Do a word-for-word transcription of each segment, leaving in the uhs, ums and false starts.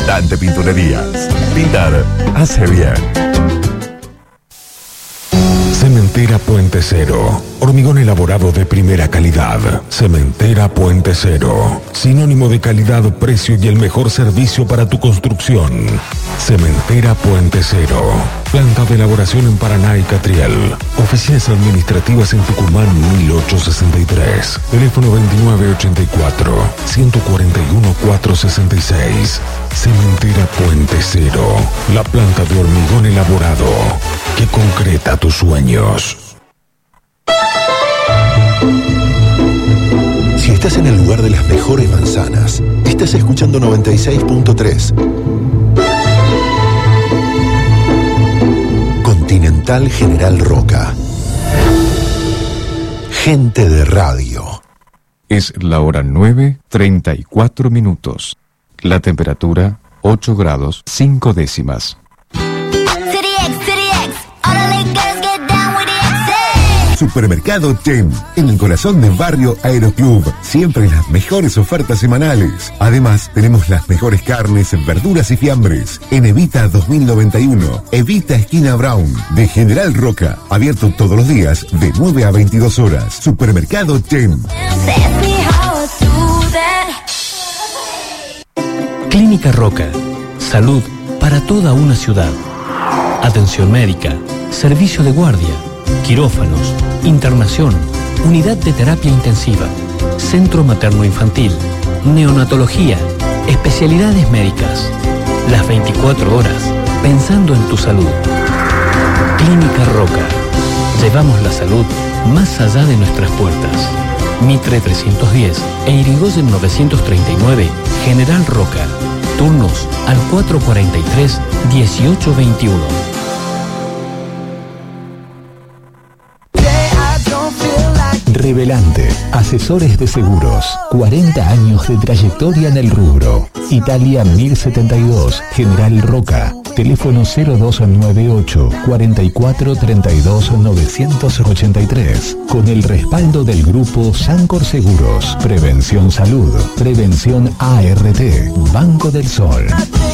Dante Pinturerías. Pintar hace bien. Cementera Puente Cero. Hormigón elaborado de primera calidad. Cementera Puente Cero. Sinónimo de calidad, precio y el mejor servicio para tu construcción. Cementera Puente Cero. Planta de elaboración en Paraná y Catriel. Oficinas administrativas en Tucumán mil ochocientos sesenta y tres. Teléfono veintinueve ochenta y cuatro, ciento cuarenta y uno, cuatrocientos sesenta y seis. Cementera Puente Cero. La planta de hormigón elaborado que concreta tus sueños. Si estás en el lugar de las mejores manzanas, estás escuchando noventa y seis punto tres. Continental General Roca. Gente de radio. Es la hora nueve, treinta y cuatro minutos. La temperatura, ocho grados, cinco décimas. Supermercado Tem, en el corazón del barrio Aeroclub. Siempre las mejores ofertas semanales. Además, tenemos las mejores carnes, verduras y fiambres. En Evita dos mil noventa y uno, Evita esquina Brown, de General Roca. Abierto todos los días, de nueve a veintidós horas. Supermercado Tem. Clínica Roca. Salud para toda una ciudad. Atención médica, servicio de guardia, quirófanos, internación, unidad de terapia intensiva, centro materno-infantil, neonatología, especialidades médicas. Las veinticuatro horas, pensando en tu salud. Clínica Roca. Llevamos la salud más allá de nuestras puertas. Mitre trescientos diez e Irigoyen novecientos treinta y nueve, General Roca. Turnos al cuatro cuarenta y tres, dieciocho veintiuno. Revelante, asesores de seguros, cuarenta años de trayectoria en el rubro. Italia mil setenta y dos, General Roca. Teléfono cero dos nueve ocho, cuarenta y cuatro, treinta y dos, novecientos ochenta y tres. Con el respaldo del grupo Sancor Seguros. Prevención Salud. Prevención A R T. Banco del Sol.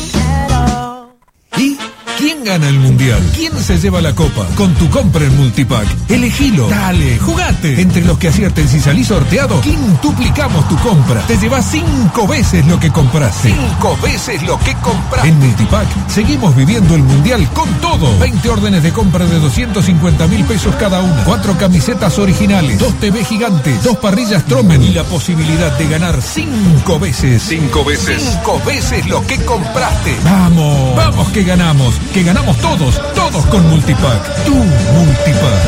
¿Y quién gana el mundial? ¿Quién se lleva la copa? Con tu compra en Multipack. Elegilo. Dale, jugate. Entre los que acierten si salís sorteado, quintuplicamos tu compra. Te llevas cinco veces lo que compraste. Cinco veces lo que compraste. En Multipack seguimos viviendo el mundial con todo. veinte órdenes de compra de doscientos cincuenta mil pesos cada una. Cuatro camisetas originales. Dos T V gigantes. Dos parrillas Tromen. Y la posibilidad de ganar cinco veces. Cinco veces. Cinco veces lo que compraste. Vamos. Vamos que ganamos. Que ganamos todos, todos con Multipack. Tu Multipack.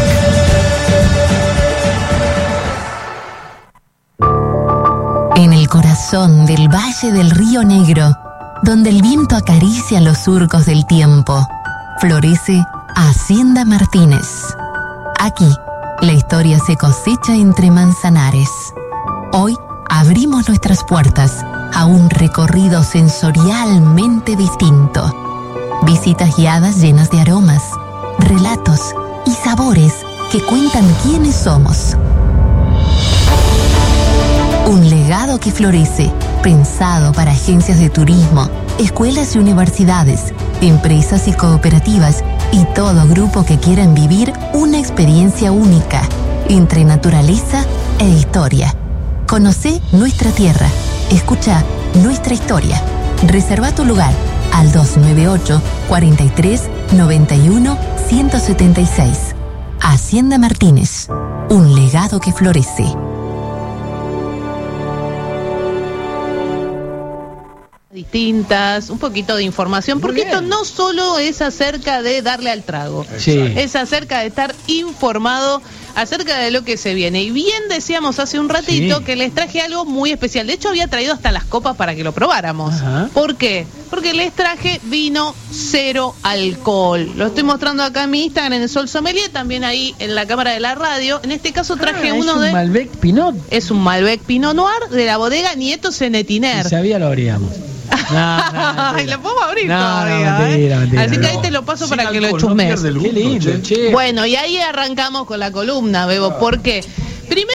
En el corazón del Valle del Río Negro, donde el viento acaricia los surcos del tiempo, florece Hacienda Martínez. Aquí, la historia se cosecha entre manzanares. Hoy abrimos nuestras puertas a un recorrido sensorialmente distinto. Visitas guiadas llenas de aromas, relatos y sabores que cuentan quiénes somos. Un legado que florece, pensado para agencias de turismo, escuelas y universidades, empresas y cooperativas y todo grupo que quieran vivir una experiencia única entre naturaleza e historia. Conocé nuestra tierra, escucha nuestra historia. Reserva tu lugar al dos nueve ocho, cuarenta y tres, noventa y uno, ciento setenta y seis. Hacienda Martínez, un legado que florece. Distintas, un poquito de información, porque esto no solo es acerca de darle al trago, sí. Es acerca de estar informado acerca de lo que se viene. Y bien decíamos hace un ratito sí. que les traje algo muy especial. De hecho, había traído hasta las copas para que lo probáramos. Ajá. ¿Por qué? Porque les traje vino cero alcohol. Lo estoy mostrando acá en mi Instagram, en el Sol Sommelier, también ahí en la cámara de la radio. En este caso traje ah, uno de... ¿Es un Malbec Pinot? Es un Malbec Pinot Noir de la bodega Nieto Cenetiner. Si sabía, lo abríamos. No, no, y lo podemos abrir no, todavía, no, mentira, ¿eh? mentira, Así que no. ahí te lo paso Sin para que alcohol, lo chusmes. No Qué lindo, che. Bueno, y ahí arrancamos con la columna, Bebo, porque primero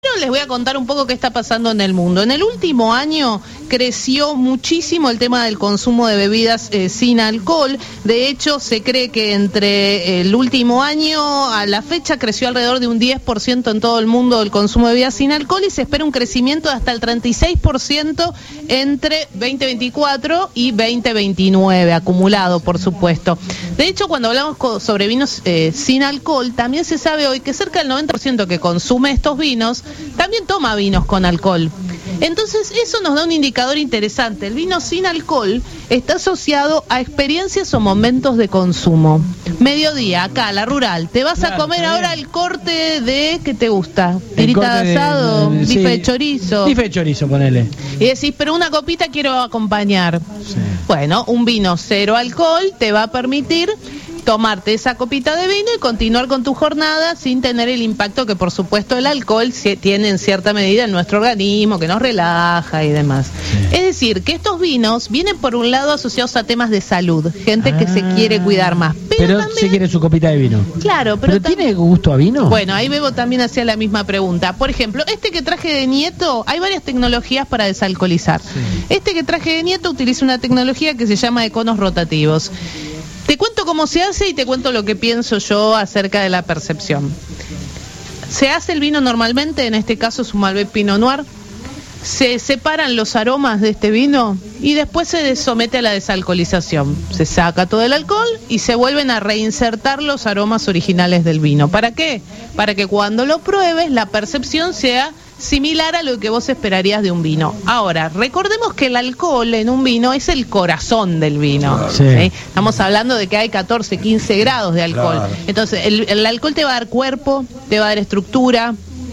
les voy a contar un poco qué está pasando en el mundo. En el último año creció muchísimo el tema del consumo de bebidas eh, sin alcohol. De hecho, se cree que entre el último año a la fecha creció alrededor de un diez por ciento en todo el mundo el consumo de bebidas sin alcohol y se espera un crecimiento de hasta el treinta y seis por ciento entre veinte veinticuatro y veinte veintinueve, acumulado, por supuesto. De hecho, cuando hablamos sobre vinos eh, sin alcohol, también se sabe hoy que cerca del noventa por ciento que consume estos vinos también toma vinos con alcohol. Entonces, eso nos da un indicador interesante. El vino sin alcohol está asociado a experiencias o momentos de consumo. Mediodía, acá, la rural. Te vas claro, a comer ahora el corte de... ¿Qué te gusta? Tirita de asado, de, de, bife sí, de chorizo. Bife de chorizo, ponele. Y decís, pero una copita quiero acompañar. Sí. Bueno, un vino cero alcohol te va a permitir tomarte esa copita de vino y continuar con tu jornada sin tener el impacto que por supuesto el alcohol tiene en cierta medida en nuestro organismo, que nos relaja y demás. Sí. Es decir, que estos vinos vienen por un lado asociados a temas de salud, gente ah, que se quiere cuidar más. Pero, pero también, se quiere su copita de vino. Claro, pero, ¿Pero tiene gusto a vino? Bueno, ahí Bebo también hacía la misma pregunta. Por ejemplo, este que traje de Nieto, hay varias tecnologías para desalcoholizar. Sí. Este que traje de Nieto utiliza una tecnología que se llama de conos rotativos. Te cuento cómo se hace y te cuento lo que pienso yo acerca de la percepción. Se hace el vino normalmente, en este caso es un Malbec Pinot Noir. Se separan los aromas de este vino y después se somete a la desalcoholización. Se saca todo el alcohol y se vuelven a reinsertar los aromas originales del vino. ¿Para qué? Para que cuando lo pruebes la percepción sea similar a lo que vos esperarías de un vino. Ahora, recordemos que el alcohol en un vino es el corazón del vino. Sí. ¿Sí? Estamos hablando de que hay catorce, quince grados de alcohol. Claro. Entonces, el, el alcohol te va a dar cuerpo, te va a dar estructura,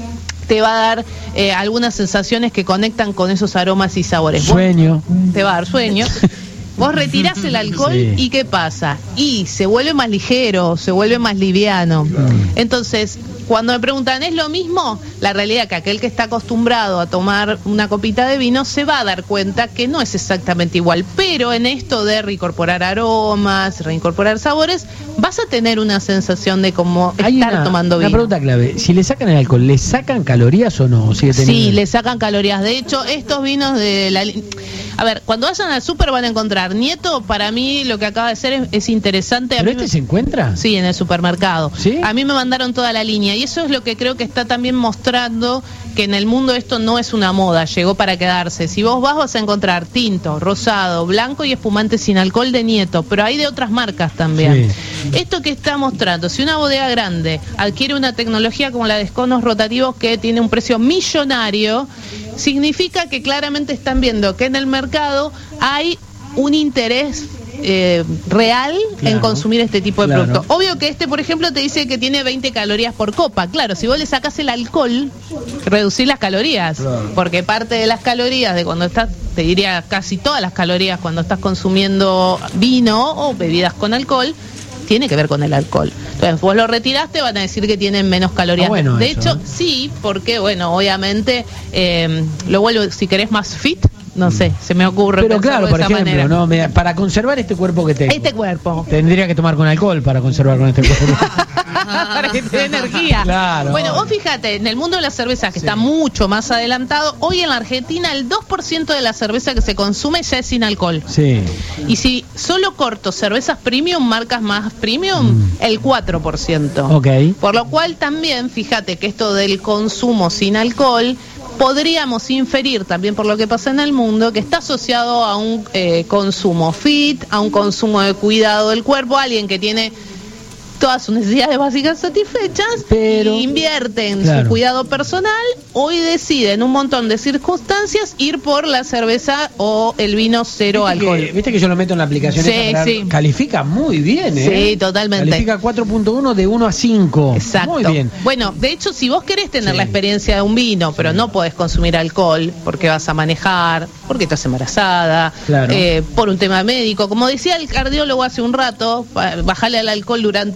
te va a dar eh, algunas sensaciones que conectan con esos aromas y sabores. Sueño. Vos, te va a dar sueño. Vos retirás el alcohol sí. y ¿qué pasa? Y se vuelve más ligero, se vuelve más liviano. Claro. Entonces, cuando me preguntan, ¿es lo mismo? La realidad es que aquel que está acostumbrado a tomar una copita de vino se va a dar cuenta que no es exactamente igual. Pero en esto de reincorporar aromas, reincorporar sabores, vas a tener una sensación de como Hay estar una, tomando vino. Una pregunta clave, si le sacan el alcohol, ¿le sacan calorías o no? ¿Sigue teniendo... Sí, le sacan calorías. De hecho, estos vinos de la... A ver, cuando vayan al súper van a encontrar Nieto, para mí lo que acaba de ser es, es interesante. ¿Pero a este me... se encuentra? Sí, en el supermercado. ¿Sí? A mí me mandaron toda la línea y eso es lo que creo que está también mostrando que en el mundo esto no es una moda, llegó para quedarse. Si vos vas vas a encontrar tinto, rosado, blanco y espumante sin alcohol de Nieto, pero hay de otras marcas también. Sí. Esto que está mostrando, si una bodega grande adquiere una tecnología como la de conos rotativos que tiene un precio millonario, significa que claramente están viendo que en el mercado hay un interés eh, real claro. en consumir este tipo de claro. producto. Obvio que este, por ejemplo, te dice que tiene veinte calorías por copa. Claro, si vos le sacás el alcohol, reducís las calorías. Claro. Porque parte de las calorías de cuando estás, te diría casi todas las calorías cuando estás consumiendo vino o bebidas con alcohol, tiene que ver con el alcohol. Entonces, vos lo retiraste, van a decir que tienen menos calorías. Ah, bueno, de eso, hecho, ¿eh? Sí, porque, bueno, obviamente, eh, lo vuelvo, si querés más fit, no sé, se me ocurre. Pero claro, de por esa ejemplo, manera. ¿no? Me, para conservar este cuerpo que tengo. Este cuerpo. Tendría que tomar con alcohol para conservar con este cuerpo. Para que te dé energía. Claro. Bueno, vos fíjate, en el mundo de la cerveza, que sí. está mucho más adelantado, hoy en la Argentina el dos por ciento de la cerveza que se consume ya es sin alcohol. Sí. Y si solo corto cervezas premium, marcas más premium, mm. el cuatro por ciento. Ok. Por lo cual también, fíjate que esto del consumo sin alcohol, podríamos inferir también por lo que pasa en el mundo que está asociado a un eh, consumo fit, a un consumo de cuidado del cuerpo, alguien que tiene todas sus necesidades básicas satisfechas, pero invierte en claro. su cuidado personal, hoy decide en un montón de circunstancias ir por la cerveza o el vino cero ¿Viste alcohol. Que, Viste que yo lo meto en la aplicación sí, esa para, sí. califica muy bien, ¿eh? Sí, totalmente. Califica cuatro punto uno de uno a cinco. Exacto. Muy bien. Bueno, de hecho, si vos querés tener sí. la experiencia de un vino, pero sí. no podés consumir alcohol porque vas a manejar, porque estás embarazada, claro. eh, por un tema médico, como decía el cardiólogo hace un rato, bajale al alcohol durante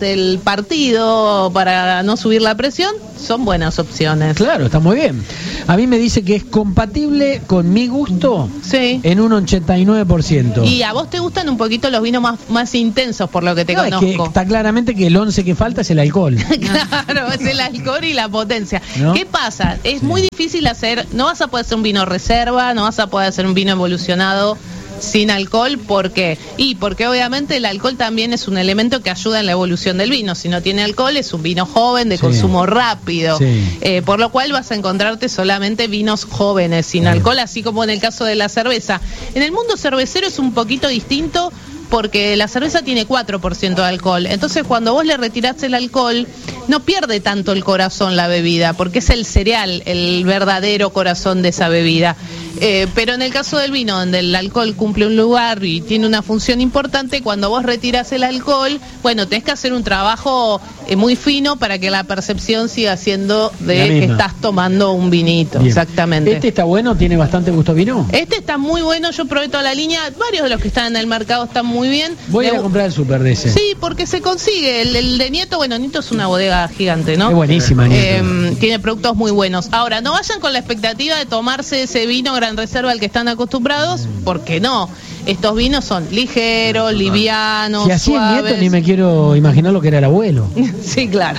del partido para no subir la presión, son buenas opciones. Claro, está muy bien. A mí me dice que es compatible con mi gusto sí. en un ochenta y nueve por ciento. Y a vos te gustan un poquito los vinos más, más intensos, por lo que te no, conozco. Es que está claramente que el once que falta es el alcohol. Claro, es el alcohol y la potencia. ¿No? ¿Qué pasa? Es sí. muy difícil hacer, no vas a poder hacer un vino reserva, no vas a poder hacer un vino evolucionado sin alcohol. ¿Por qué? Y porque obviamente el alcohol también es un elemento que ayuda en la evolución del vino. Si no tiene alcohol es un vino joven de sí. consumo rápido, sí. eh, por lo cual vas a encontrarte solamente vinos jóvenes sin sí. alcohol, así como en el caso de la cerveza. En el mundo cervecero es un poquito distinto, porque la cerveza tiene cuatro por ciento de alcohol. Entonces, cuando vos le retirás el alcohol, no pierde tanto el corazón la bebida, porque es el cereal, el verdadero corazón de esa bebida. Eh, pero en el caso del vino, donde el alcohol cumple un lugar y tiene una función importante, cuando vos retirás el alcohol, bueno, tenés que hacer un trabajo eh, muy fino para que la percepción siga siendo de que estás tomando un vinito. Bien. Exactamente. ¿Este está bueno? ¿Tiene bastante gusto vino? Este está muy bueno, yo probé toda la línea, varios de los que están en el mercado están muy bien. Voy a ir a comprar el super de ese. Sí, porque se consigue. El, el de Nieto, bueno, Nieto es una bodega gigante, ¿no? Es buenísima, Nieto. Eh, tiene productos muy buenos. Ahora, no vayan con la expectativa de tomarse ese vino Gran Reserva al que están acostumbrados, porque no. Estos vinos son ligeros, livianos, si así suaves. Es Nieto, ni me quiero imaginar lo que era el abuelo. Sí, claro.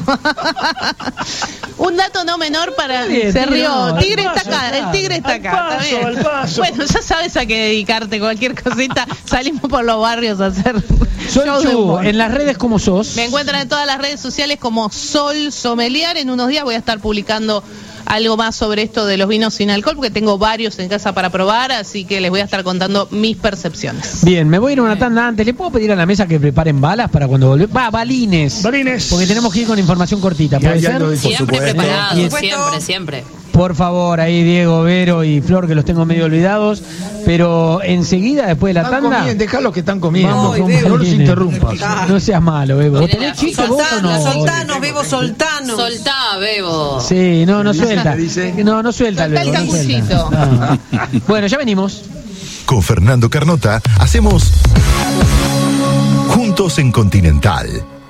Un dato no menor para... Bien, se rió. no, tigre paso, está acá, claro. el tigre está acá. Al paso, está bien. al paso. Bueno, ya sabes a qué dedicarte, cualquier cosita. Salimos por los barrios a hacer... Solchu, en las redes, ¿cómo sos? Me encuentran en todas las redes sociales como Sol Sommelier. En unos días voy a estar publicando algo más sobre esto de los vinos sin alcohol, porque tengo varios en casa para probar, así que les voy a estar contando mis percepciones. Bien, me voy a ir a una tanda antes. ¿Le puedo pedir a la mesa que preparen balas para cuando volvemos? Va, balines. Balines. Porque tenemos que ir con información cortita. ¿Puede Ya, ya ser? lo- Siempre supuesto. preparado, Y es- siempre, siempre. Por favor, ahí Diego, Vero y Flor, que los tengo medio olvidados. Pero enseguida, después de la Están tanda... comiendo, dejalos que están comiendo. Vamos no, con no los balines. interrumpas. No seas malo, Bebo. ¿Vos Miren, tenés chico, vos o Soltanos, no? soltanos, Bebo, soltanos. Soltá, Bebo. Sí, no, no ¿Qué dice? suelta. ¿Qué dice? No, no suelta el Soltá el Bebo. no suelta. cangucito. No. Bueno, ya venimos. Con Fernando Carnota hacemos Juntos en Continental.